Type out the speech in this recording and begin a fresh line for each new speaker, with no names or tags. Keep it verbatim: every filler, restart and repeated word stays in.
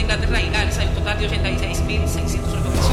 Inglaterra y Gales hay un total de ochenta y seis mil seiscientos ocho personas.